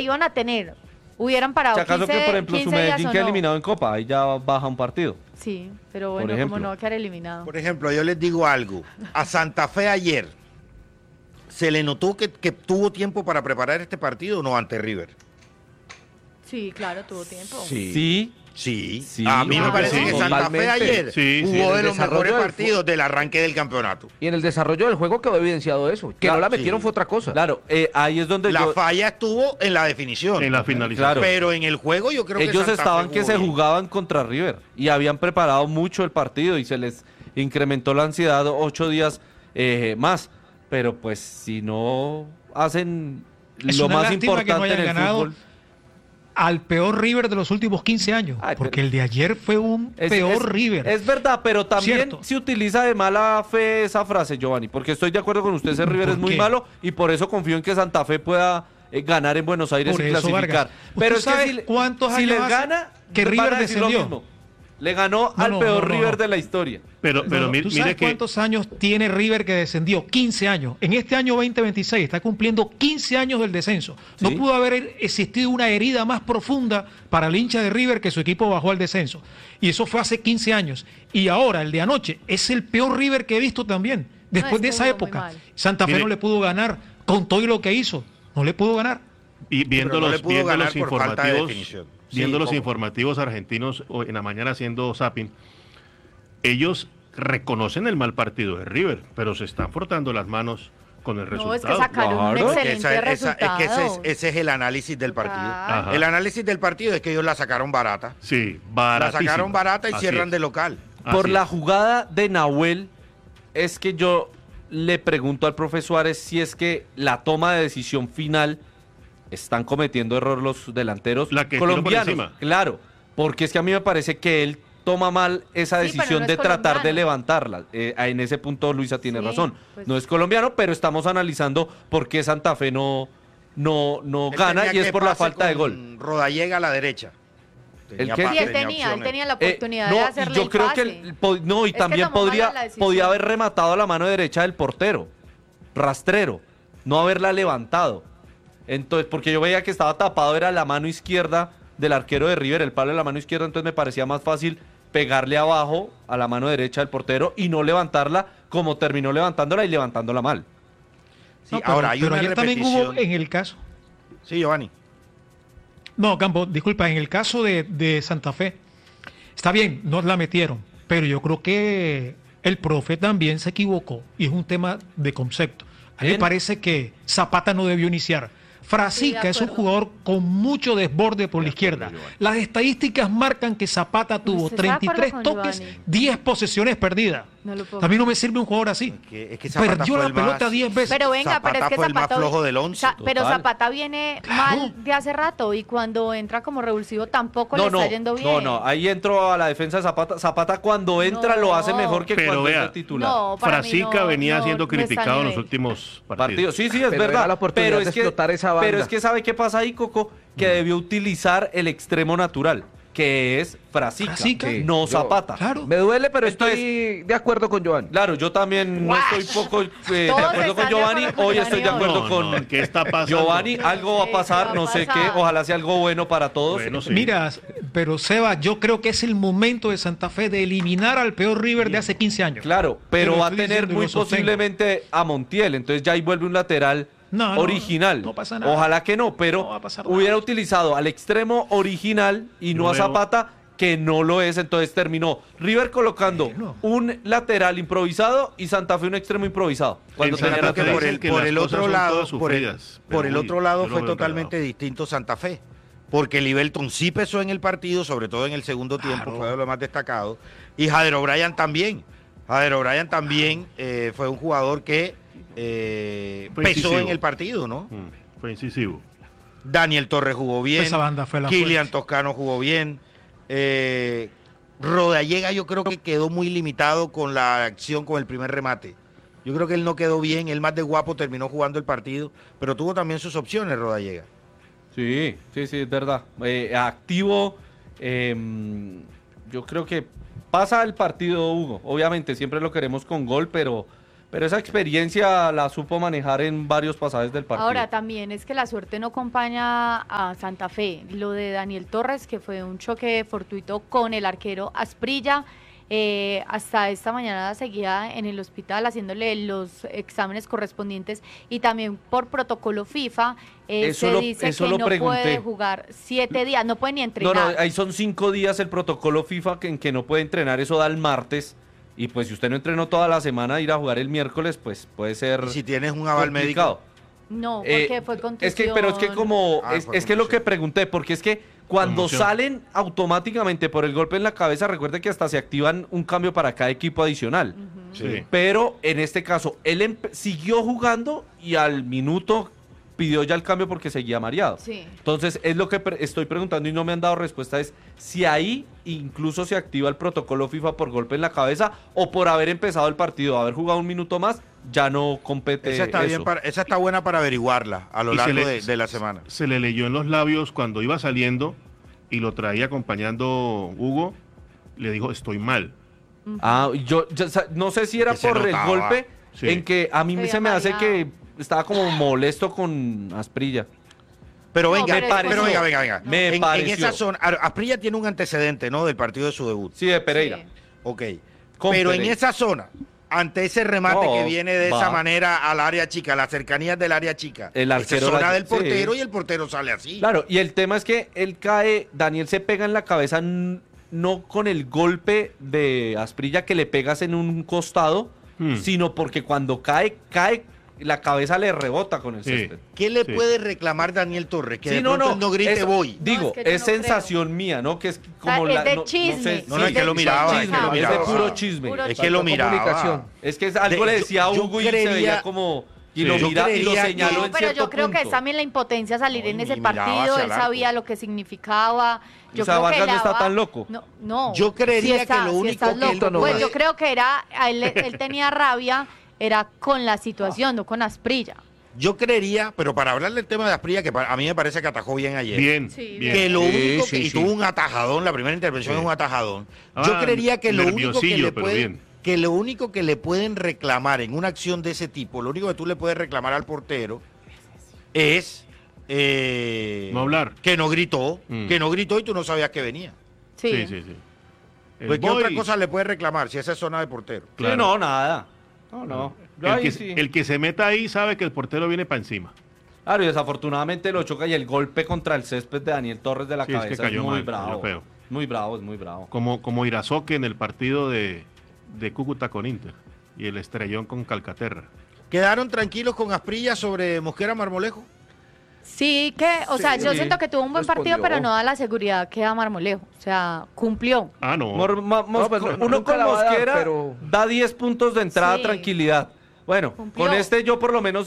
iban a tener, hubieran parado Si acaso 15, que, por ejemplo, su 15 días Medellín o queda no. eliminado en Copa, ahí ya baja un partido. Sí, pero Por bueno, ejemplo. como no va a quedar eliminado. Por ejemplo, yo les digo algo. A Santa Fe ayer, ¿se le notó que tuvo tiempo para preparar este partido o no ante River? Sí, claro, tuvo tiempo. Sí. Sí. A mí me parece sí, que Santa Fe totalmente. ayer Sí, jugó en de el los desarrollo mejores del partidos del arranque del campeonato. Y en el desarrollo del juego quedó evidenciado eso. Que no la metieron fue otra cosa. Claro, ahí es donde La falla estuvo en la definición. En la finalización. Claro. Pero en el juego yo creo que ellos Santa estaban Fe que jugó se bien. jugaban contra River y habían preparado mucho el partido y se les incrementó la ansiedad 8 días más. Pero pues si no hacen Es lo una más lástima que no importante hayan en el ganado fútbol. al peor River de los últimos 15 años. Ay, Porque pero- el de ayer fue un peor River. Es verdad, pero también Cierto. se utiliza de mala fe esa frase, Giovanni, porque estoy de acuerdo con usted, ese River ¿Por es muy qué? malo y por eso confío en que Santa Fe pueda ganar en Buenos Aires Por y eso, clasificar. Vargas. Pero ¿Usted es que sabe cuántos si años les hace gana, que van River a decir lo descendió? mismo. Le ganó No, al no, peor no, no, River no. de la historia. Pero ¿Tú mire sabes que cuántos años tiene River que descendió? 15 años. En este año 2026 está cumpliendo 15 años del descenso. No Sí. pudo haber existido una herida más profunda para el hincha de River que su equipo bajó al descenso. Y eso fue hace 15 años. Y ahora, el de anoche, es el peor River que he visto también. Después es de que esa jugó muy época, mal. Santa Fe Mire. no le pudo ganar con todo y lo que hizo. No le pudo ganar. y viendo Pero no los, le pudo viendo ganar los por falta de informativos, definición. viendo Sí, los ¿cómo? informativos argentinos hoy en la mañana haciendo zapping, ellos reconocen el mal partido de River, pero se están frotando las manos con el No, resultado. es que sacaron un Claro. excelente Es resultado. que ese es el análisis del partido. Claro. Ajá. El análisis del partido es que ellos la sacaron barata. Sí, La baratísimo. sacaron barata y Así cierran es. de local. Por Así la es. jugada de Nahuel, es que yo le pregunto al profe Suárez si es que la toma de decisión final están cometiendo error los delanteros La que tiró por colombianos. encima. Claro, porque es que a mí me parece que él toma mal esa Sí, pero decisión no es de tratar de colombiano. levantarla. En ese punto Luisa tiene Sí, razón. pues- No es colombiano, pero estamos analizando por qué Santa Fe no Él gana tenía y es que por la pase falta de con gol. Rodallega a la derecha. ¿El qué? Sí, él opciones. tenía la Eh, oportunidad no, de y hacerle yo el creo pase. que no, y Es que también tomó mala la decisión. podía haber rematado a la mano derecha del portero, rastrero, no haberla levantado. Entonces, porque yo veía que estaba tapado, era la mano izquierda del arquero de River, el palo de la mano izquierda, entonces me parecía más fácil pegarle abajo a la mano derecha del portero y no levantarla como terminó levantándola y levantándola mal. Sí, No, pero, ahora hay pero una ayer también hubo repetición. en el caso. Sí, Giovanni. No, Campo, disculpa, en el caso de Santa Fe, está bien, no la metieron, pero yo creo que el profe también se equivocó y es un tema de concepto. A mí me Bien. parece que Zapata no debió iniciar. Frasica Sí, de es un acuerdo. jugador con mucho desborde por la izquierda. Las estadísticas marcan que Zapata tuvo ¿Usted está de acuerdo 33 con toques, Giovanni? 10 posesiones perdidas. No lo puedo A mí no me sirve un jugador así. Es que Zapata Perdió fue la el más- pelota 10 veces. Pero venga, Zapata pero es que fue el más Zapata flojo del once, pero total. Zapata viene Claro. mal de hace rato y cuando entra como revulsivo tampoco le está yendo bien. ahí entro a la defensa de Zapata. Zapata cuando entra No. lo hace mejor que Pero cuando vea, es de titular. No, para mí Frasica no, venía no, siendo no está a criticado en los nivel. últimos Partido. partidos. Sí, sí, es Pero era verdad. la oportunidad de explotar esa banda. Pero es que ¿sabe qué pasa ahí, Coco? Que debió utilizar el extremo natural, que es Frasica, Frasica. Sí, no yo- Zapata. Claro. Me duele, pero Entonces- estoy de acuerdo con Joan. Claro, yo también no estoy poco de Todos acuerdo con están de Giovanni. acuerdo con Hoy estoy de Giovanni acuerdo No, con no, ¿qué está pasando? Giovanni. Algo va a Sí, pasar, ¿qué va no a sé qué. pasar? Ojalá sea algo bueno para todos. Bueno, sí. Mira, pero Seba, yo creo que es el momento de Santa Fe de eliminar al peor River de hace 15 años. Claro, pero Te lo va a estoy tener diciendo y muy lo sostengo. posiblemente a Montiel, entonces ya ahí vuelve un lateral No, no, original. no pasa nada. Ojalá que no, pero No va a pasar nada. hubiera utilizado al extremo original y no a Luego- Zapata, que no lo es, entonces terminó River colocando Bueno. un lateral improvisado y Santa Fe un extremo improvisado. Cuando En Santa tenía Fe que lateral. por dicen el, que por las el cosas otro son lado, todas por el, sufridas, por el pero otro lado yo lo fue veo totalmente enredado. distinto Santa Fe. Porque Libelton sí pesó en el partido, sobre todo en el segundo tiempo, fue de lo más destacado. Y Jader O'Brien también. Jader O'Brien también fue un jugador que Fue pesó incisivo. en el partido, ¿no? Fue incisivo. Daniel Torres jugó bien. Esa banda fue la Kilian fuerza. Toscano jugó bien. Rodallega yo creo que quedó muy limitado con la acción, con el primer remate. Yo creo que él no quedó bien, él más de guapo terminó jugando el partido, pero tuvo también sus opciones Rodallega. Sí, sí, sí, es verdad. Activo, yo creo que pasa el partido, Hugo. Obviamente siempre lo queremos con gol, pero Pero esa experiencia la supo manejar en varios pasajes del partido. Ahora también es que la suerte no acompaña a Santa Fe. Lo de Daniel Torres, que fue un choque fortuito con el arquero Asprilla, hasta esta mañana seguía en el hospital haciéndole los exámenes correspondientes y también por protocolo FIFA se dice que no puede jugar 7 días, no puede ni entrenar. No, ahí son 5 días el protocolo FIFA en que no puede entrenar, eso da el martes. Y pues si usted no entrenó toda la semana, ir a jugar el miércoles, pues puede ser. ¿Y si tienes un aval médico? No, porque fue contusión. Pero es que es que es lo que pregunté, porque es que cuando salen automáticamente por el golpe en la cabeza, recuerde que hasta se activan un cambio para cada equipo adicional. Sí. Pero en este caso, él siguió jugando y al minuto pidió ya el cambio porque seguía mareado. Sí. Entonces, es lo que estoy preguntando y no me han dado respuesta, es si ahí incluso se activa el protocolo FIFA por golpe en la cabeza o por haber empezado el partido, haber jugado un minuto más, ya no compete esa está eso. Esa está buena para averiguarla a lo largo de la semana. Se le leyó en los labios cuando iba saliendo y lo traía acompañando Hugo, le dijo, estoy mal. Yo no sé si era por el golpe, en que a mí se me hace que estaba como molesto con Asprilla. Pero venga, venga. En esa zona, Asprilla tiene un antecedente, ¿no? Del partido de su debut. Sí, de Pereira. Sí. Ok. Con Pero Pereira. en esa zona, ante ese remate que viene de esa manera al área chica, las cercanías del área chica, el arquero esa zona del portero y el portero sale así. Claro, y el tema es que él cae, Daniel se pega en la cabeza no con el golpe de Asprilla que le pegas en un costado, sino porque cuando cae, la cabeza le rebota con el césped. ¿Qué le puede reclamar Daniel Torres? Que Sí, de pronto no grite voy. Digo, es que yo es no sensación mía, ¿no? Que es como es de chisme. No, es que lo miraba. Es de puro chisme. Es que lo miraba. Es que algo le decía a Hugo y se veía como... Y lo mira y lo señaló en pero cierto yo creo que punto. es también la impotencia salir en ese miraba partido, hacia él el arco. sabía lo que significaba. O sea, Vargas no está tan loco. No. Yo creería está, que lo único estás que él loco. no Pues puede- yo creo que él tenía rabia, era con la situación, no con Asprilla. Yo creería, pero para hablar del tema de Asprilla, que a mí me parece que atajó bien ayer. Bien, Sí, bien. Que lo único Sí, que, sí, y sí. tuvo un atajadón, la primera intervención es un atajadón. Yo Ah, creería que lo único que nerviosillo, le pero pueden, bien. que lo único que le pueden reclamar en una acción de ese tipo, lo único que tú le puedes reclamar al portero es No hablar. que no gritó, Mm. que no gritó y tú no sabías que venía. Sí. Sí. El Pues, ¿qué boy- otra cosa le puedes reclamar si esa es zona de portero? Claro. Sí, no, nada. No. Yo ahí sí. El que se meta ahí sabe que el portero viene para encima. Claro, y desafortunadamente lo choca y el golpe contra el césped de Daniel Torres de la Sí, es que cabeza es cayó muy mal, bravo. cayó feo. Muy bravo, es muy bravo. Como Irazoque en el partido de Cúcuta con Inter y el estrellón con Calcaterra. ¿Quedaron tranquilos con Asprilla sobre Mosquera Marmolejo? Sí, yo Sí. siento que tuvo un buen partido, Respondió. pero no da la seguridad que da Marmolejo. O sea, cumplió. Ah, no. pues, Uno nunca con la va a dar, Mosquera pero- da 10 puntos de entrada, Sí. tranquilidad. Bueno, Cumplió. con este yo por lo menos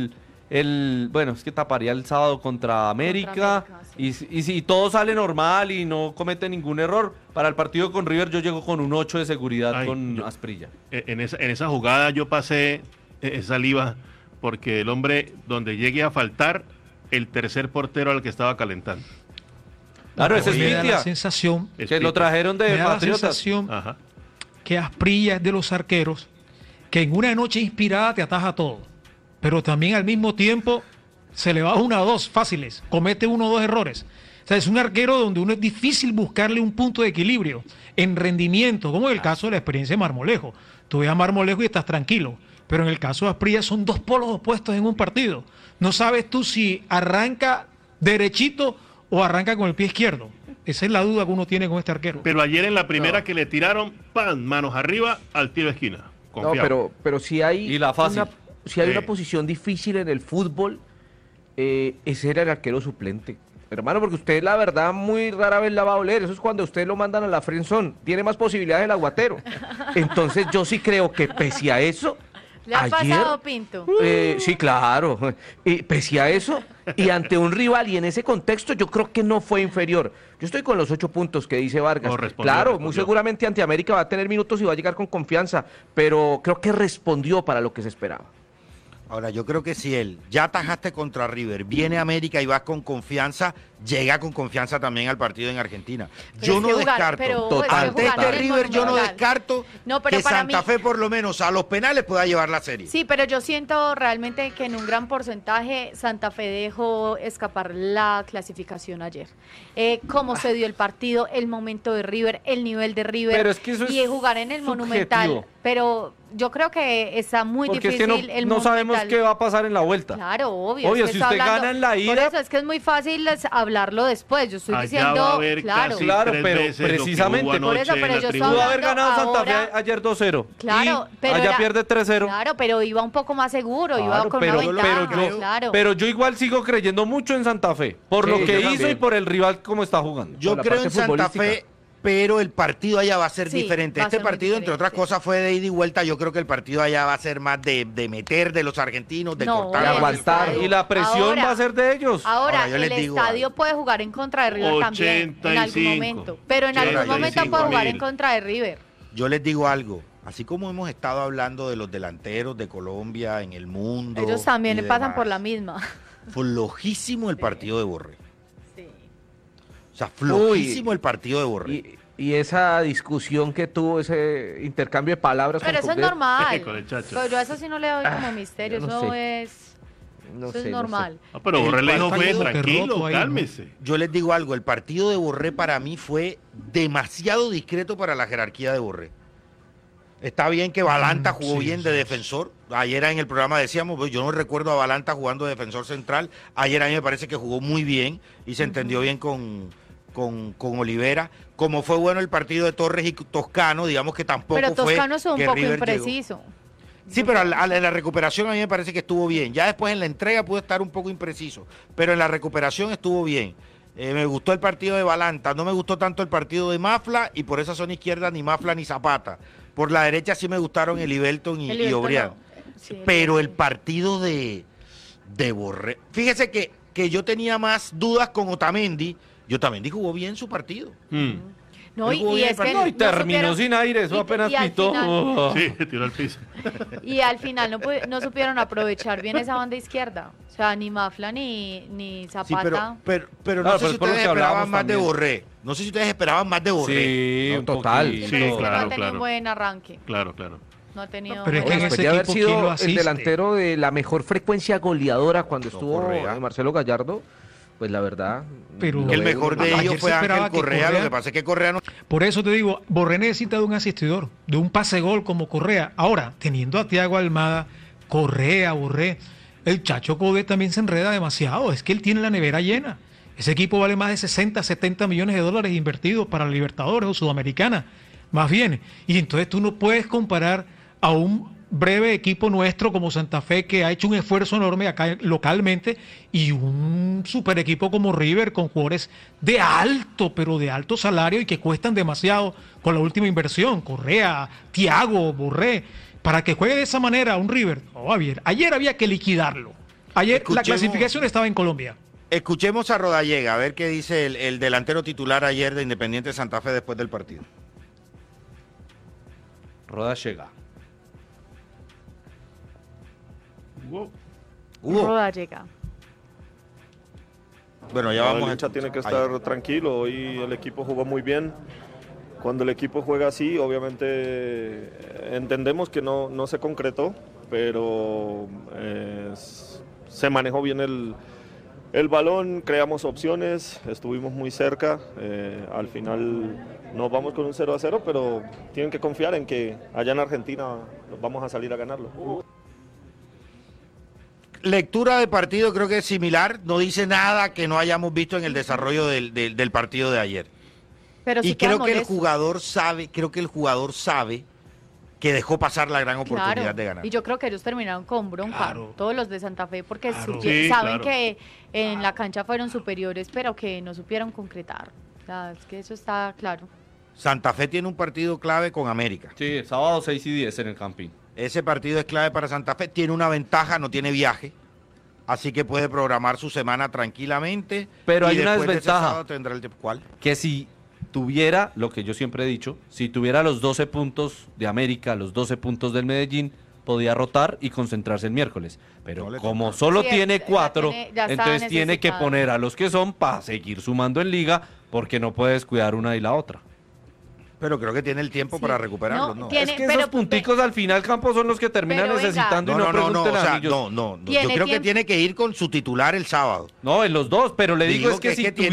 bueno, es que taparía el sábado contra América, y si todo sale normal y no comete ningún error, para el partido con River yo llego con un 8 de seguridad Ay, con yo- Asprilla. En esa jugada yo pasé saliva porque el hombre donde llegue a faltar el tercer portero al que estaba calentando. Claro, ese es Me da la Pitia, sensación, que lo trajeron me de da la Patriotas. sensación Ajá. que Asprilla es de los arqueros que en una noche inspirada te ataja todo, pero también al mismo tiempo se le va 1 o 2 fáciles, comete 1 o 2 errores. O sea, es un arquero donde uno es difícil buscarle un punto de equilibrio en rendimiento, como en el caso de la experiencia de Marmolejo. Tú ves a Marmolejo y estás tranquilo, pero en el caso de Asprilla son 2 polos opuestos en un partido. No sabes tú si arranca derechito o arranca con el pie izquierdo. Esa es la duda que uno tiene con este arquero. Pero ayer en la primera que le tiraron, ¡pam! Manos arriba al tiro de esquina. No, Confiado. pero si hay, Y la fácil. si hay Sí. una posición difícil en el fútbol, ese era el arquero suplente. Hermano, porque usted la verdad muy rara vez la va a oler. Eso es cuando usted lo mandan a la friendzone. Tiene más posibilidades el aguatero. Entonces yo sí creo que pese a eso, ¿Le ha ayer, pasado, Pinto? sí, claro. Pese a eso, y ante un rival y en ese contexto, yo creo que no fue inferior. Yo estoy con los 8 puntos que dice Vargas. No, respondió, claro, respondió. muy seguramente ante América va a tener minutos y va a llegar con confianza, pero creo que respondió para lo que se esperaba. Ahora, yo creo que si él ya atajaste contra River, viene a América y vas con confianza, llega con confianza también al partido en Argentina. Pero Yo es no que jugar- descarto, pero Total. es que ante jugar este en el River yo no Monumental. descarto No, pero que para Santa mí- Fe por lo menos a los penales pueda llevar la serie. Sí, pero yo siento realmente que en un gran porcentaje Santa Fe dejó escapar la clasificación ayer. Cómo se dio el partido, el momento de River, el nivel de River. Pero es que eso es y jugar en el subjetivo. Monumental. Pero yo creo que está muy Porque es difícil que el no sabemos Monumental. qué va a pasar en la vuelta. Claro, obvio. Obvio, es que si está usted gana en la Por ida- eso es que es muy fácil hablarlo después. Yo estoy Allá diciendo, va a haber claro. casi Claro, 3 pero veces lo que precisamente- hubo Por eso, anoche pero en la yo tribuna. Pudo haber hablando ganado Santa ahora- Fe ayer 2-0. Claro, y pero allá era- pierde 3-0. Claro, pero iba un poco más seguro, iba Claro, con pero, una ventaja, claro. pero yo igual sigo creyendo mucho en Santa Fe, por Sí, lo que yo hizo también. y por el rival como está jugando. Yo Por la creo parte en Santa futbolística. Fe, pero el partido allá va a ser Sí, diferente. va a Este ser muy partido, entre otras diferente. cosas, fue de ida y vuelta. Yo creo que el partido allá va a ser más de meter de los argentinos, de No, cortar. de el aguantar. estadio- Y la presión Ahora- va a ser de ellos. Ahora, Ahora, yo el les digo estadio algo. puede jugar en contra de River también, en algún 85. momento. Pero en algún 85 momento puede jugar en mil. contra de River. Yo les digo algo. Así como hemos estado hablando de los delanteros de Colombia en el mundo. Ellos también y le pasan demás, por la misma. Flojísimo el partido de Borré. Sí. O sea, flojísimo Uy. el partido de Borré. Y esa discusión que tuvo, ese intercambio de palabras Pero con eso es Cubdet, normal. Con el Chacho. Pero yo a eso sí no le doy como misterio, yo no eso sé. es, no eso sé, es no normal. Ah, pero El Borré le dijo, partido fue que tranquilo, roto ahí, ¿no? cálmese. Yo les digo algo, el partido de Borré para mí fue demasiado discreto para la jerarquía de Borré. Está bien que Balanta jugó sí, bien sí, de sí. defensor. Ayer en el programa decíamos, pues, yo no recuerdo a Balanta jugando de defensor central. Ayer a mí me parece que jugó muy bien y se entendió bien con Olivera. Como fue bueno el partido de Torres y Toscano, digamos que tampoco Pero fue Toscano es un que poco River llegó. impreciso. Sí, pero en la recuperación a mí me parece que estuvo bien. Ya después en la entrega pudo estar un poco impreciso, pero en la recuperación estuvo bien. Me gustó el partido de Balanta, no me gustó tanto el partido de Mafla y por esa zona izquierda ni Mafla ni Zapata. Por la derecha sí me gustaron Elivelton y Elivelton Obrián. no. Sí, Pero el Elivelton. partido de Borré... Fíjese que yo tenía más dudas con Otamendi. Y Otamendi jugó bien su partido. No, Él jugó y bien es el que partido. No, y terminó supieron- sin aire, eso y- apenas y al pitó. final- Sí, tiró al piso. Y al final no supieron aprovechar bien esa banda izquierda. O sea, ni Mafla ni Zapata. Sí, pero no Claro, sé pero si es por lo ustedes que hablábamos esperaban más de también. Borré. No sé si ustedes esperaban más de Borré. Sí, No, un total. poquito. Sí, pero es que no claro, ha tenido claro. un buen arranque. Claro, claro. No ha tenido. Pero es que en buen ese Podría haber equipo, ¿quién lo sido el asiste? delantero de la mejor frecuencia goleadora cuando estuvo Correa. Marcelo Gallardo. Pues la verdad. Pero- lo El veo mejor de Ayer ellos se fue Ángel esperaba que Correa. Lo Correa- que pasa es que Correa no... Por eso te digo, Borré necesita de un asistidor, de un pase gol como Correa. Ahora, teniendo a Thiago Almada, Correa, Borré, el Chacho Code también se enreda demasiado. Es que él tiene la nevera llena. Ese equipo vale más de 60, 70 millones de dólares invertidos para la Libertadores o Sudamericana, más bien. Y entonces tú no puedes comparar a un breve equipo nuestro como Santa Fe, que ha hecho un esfuerzo enorme acá localmente, y un super equipo como River con jugadores de alto, pero de alto salario y que cuestan demasiado con la última inversión. Correa, Thiago, Borré, para que juegue de esa manera un River. No, ayer había que liquidarlo. Ayer la Escuchemos- clasificación estaba en Colombia. Escuchemos a Rodallega, a ver qué dice el delantero titular ayer de Independiente Santa Fe después del partido. Roda llega. Wow. Hugo, Roda llega. bueno, ya No, vamos el a... hincha tiene que Ahí. estar tranquilo. Hoy el equipo jugó muy bien. Cuando el equipo juega así, obviamente entendemos que no se concretó, pero se manejó bien el balón, creamos opciones, estuvimos muy cerca. Al final nos vamos con un 0-0, pero tienen que confiar en que allá en Argentina vamos a salir a ganarlo. Lectura de partido creo que es similar, no dice nada que no hayamos visto en el desarrollo del partido de ayer. Pero sí Y creo queda que el molesto. jugador sabe que dejó pasar la gran oportunidad Claro, de ganar. y yo creo que ellos terminaron con bronca, Claro. todos los de Santa Fe, porque Claro. Sí, saben claro. que en la cancha fueron superiores, pero que no supieron concretar. O sea, es que eso está claro. Santa Fe tiene un partido clave con América. Sí, sábado 6 y 10 en el Campín. Ese partido es clave para Santa Fe. Tiene una ventaja, no tiene viaje. Así que puede programar su semana tranquilamente. Pero y hay una después de ese desventaja. sábado tendrá el tiempo. ¿Cuál? Que si tuviera, lo que yo siempre he dicho, si tuviera los 12 puntos de América, los 12 puntos del Medellín, podía rotar y concentrarse el miércoles. Pero No le como tocaba. solo Sí, tiene ya 4, ya estaba entonces tiene que necesitado. poner a los que son para seguir sumando en liga, porque no puede descuidar una y la otra. Pero creo que tiene el tiempo Sí. para recuperarlo, No, ¿no? tiene- Es que pero- esos punticos al final, Campos, son los que terminan Pero venga. necesitando No, y no, no, no, no, pregunten o a sea, Millos. no. Yo Tiene creo que tiempo. tiene que ir con su titular el sábado. No, en los dos, pero le digo es que si tiene